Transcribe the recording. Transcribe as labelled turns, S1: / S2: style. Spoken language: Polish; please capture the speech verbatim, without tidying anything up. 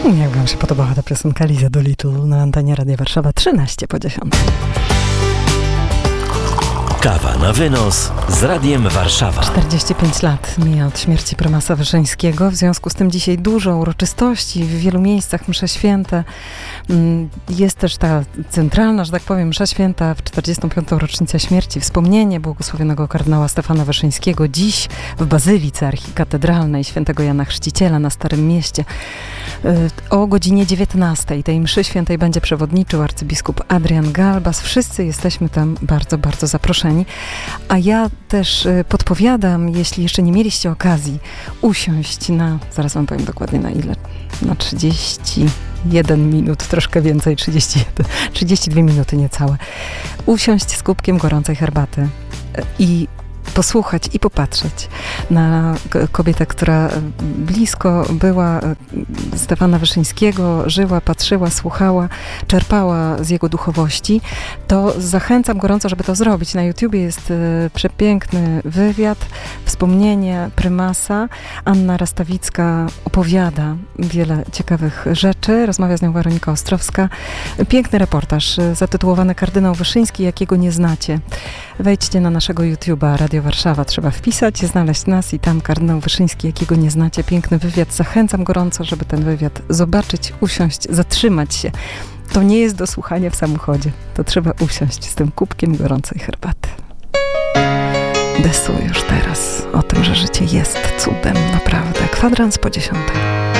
S1: Jak wam się podobała ta piosenka Liza Dolittle na antenie Radia Warszawa trzynaście po dziesiątej.
S2: Kawa na wynos z Radiem Warszawa.
S1: czterdzieści pięć lat mija od śmierci prymasa Wyszyńskiego. W związku z tym dzisiaj dużo uroczystości, w wielu miejscach msze święte. Jest też ta centralna, że tak powiem, msza święta w czterdziestą piątą rocznicę śmierci. Wspomnienie błogosławionego kardynała Stefana Wyszyńskiego dziś w Bazylice Archikatedralnej Świętego Jana Chrzciciela na Starym Mieście. O godzinie dziewiętnastej tej mszy świętej będzie przewodniczył arcybiskup Adrian Galbas. Wszyscy jesteśmy tam bardzo, bardzo zaproszeni. A ja też podpowiadam, jeśli jeszcze nie mieliście okazji usiąść na, zaraz wam powiem dokładnie na ile, na trzydzieści jeden minut, troszkę więcej, trzydzieści jeden, trzydzieści dwie minuty niecałe. Usiąść z kubkiem gorącej herbaty i posłuchać i popatrzeć na kobietę, która blisko była Stefana Wyszyńskiego, żyła, patrzyła, słuchała, czerpała z jego duchowości, to zachęcam gorąco, żeby to zrobić. Na YouTubie jest przepiękny wywiad, wspomnienie prymasa. Anna Rastawicka opowiada wiele ciekawych rzeczy. Rozmawia z nią Weronika Ostrowska. Piękny reportaż zatytułowany Kardynał Wyszyński, jakiego nie znacie. Wejdźcie na naszego YouTube'a Radio Warszawa, trzeba wpisać, znaleźć nas i tam kardynał Wyszyński, jakiego nie znacie. Piękny wywiad. Zachęcam gorąco, żeby ten wywiad zobaczyć, usiąść, zatrzymać się. To nie jest do słuchania w samochodzie. To trzeba usiąść z tym kubkiem gorącej herbaty. Desu już teraz o tym, że życie jest cudem, naprawdę. Kwadrans po dziesiątej.